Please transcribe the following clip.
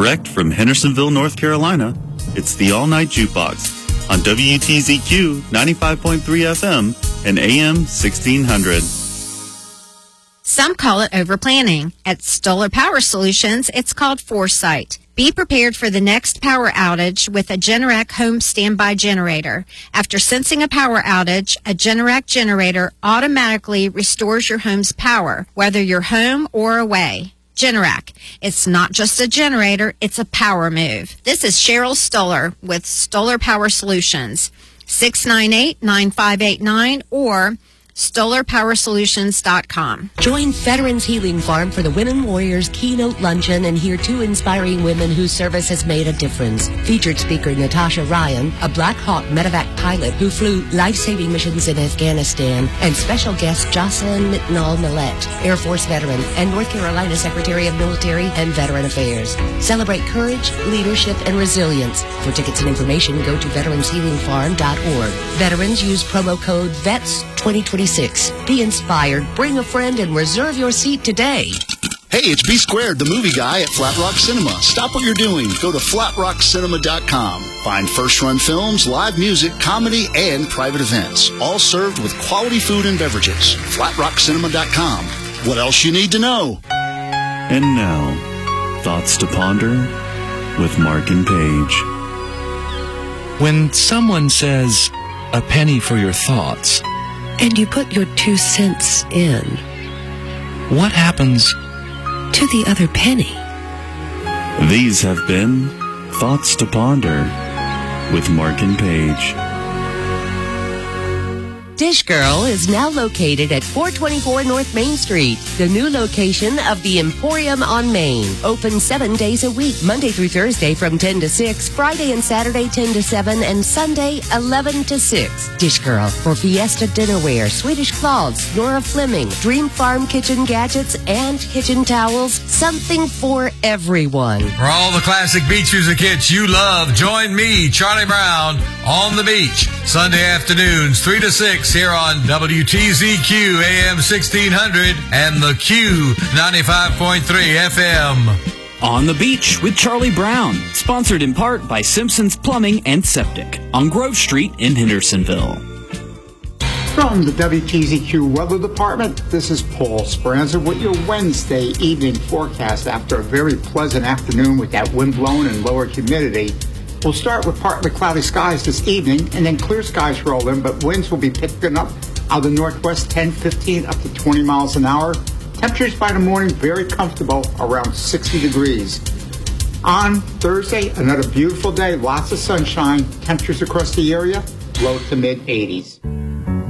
Direct from Hendersonville, North Carolina, it's the All Night Jukebox on WTZQ 95.3 FM and AM 1600. Some call it overplanning. At Stoller Power Solutions, it's called foresight. Be prepared for the next power outage with a Generac home standby generator. After sensing a power outage, a Generac generator automatically restores your home's power, whether you're home or away. Generac. It's not just a generator, it's a power move. This is Cheryl Stoller with Stoller Power Solutions. 698-9589 or StollerPowerSolutions.com. Join Veterans Healing Farm for the Women Warriors Keynote Luncheon and hear two inspiring women whose service has made a difference. Featured speaker Natasha Ryan, a Black Hawk medevac pilot who flew life-saving missions in Afghanistan, and special guest Jocelyn Mitnall-Millette, Air Force veteran and North Carolina Secretary of Military and Veteran Affairs. Celebrate courage, leadership, and resilience. For tickets and information, go to veteranshealingfarm.org. Veterans use promo code VETS2020. Be inspired, bring a friend, and reserve your seat today. Hey, it's B Squared, the movie guy at Flat Rock Cinema. Stop what you're doing. Go to flatrockcinema.com. Find first-run films, live music, comedy, and private events. All served with quality food and beverages. flatrockcinema.com. What else you need to know? And now, Thoughts to Ponder with Mark and Paige. When someone says, "A penny for your thoughts," And you put your 2 cents in, what happens to the other penny? These have been Thoughts to Ponder with Mark and Paige. Dish Girl is now located at 424 North Main Street, the new location of the Emporium on Main. Open 7 days a week, Monday through Thursday from 10 to 6, Friday and Saturday 10 to 7, and Sunday 11 to 6. Dish Girl for Fiesta Dinnerware, Swedish Cloths, Nora Fleming, Dream Farm Kitchen Gadgets, and kitchen towels. Something for everyone. For all the classic beach music hits you love, join me, Charlie Brown, on the beach, Sunday afternoons, 3 to 6, here on WTZQ AM 1600 and the Q 95.3 FM. On the Beach with Charlie Brown, sponsored in part by Simpson's Plumbing and Septic on Grove Street in Hendersonville. From the WTZQ Weather Department, this is Paul Speranza with your Wednesday evening forecast. After a very pleasant afternoon with that wind blowing and lower humidity, we'll start with partly cloudy skies this evening and then clear skies roll in, but winds will be picking up out of the northwest 10, 15, up to 20 miles an hour. Temperatures by the morning very comfortable, around 60 degrees. On Thursday, another beautiful day, lots of sunshine, temperatures across the area, low to mid 80s.